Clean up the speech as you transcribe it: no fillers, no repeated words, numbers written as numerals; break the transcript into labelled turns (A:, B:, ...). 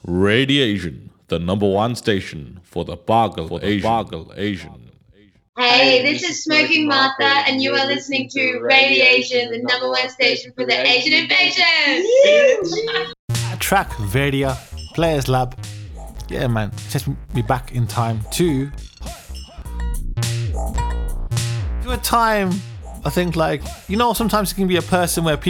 A: Radiation, the number one station for the Bargle Asian.
B: Hey, this is Smoking Martha, and you are listening to Radiation, the number one station for the Asian invasion.
C: Track Vadia, Players Lab. Yeah, man, it's just me back in time to a time. I think, like, sometimes it can be a person where people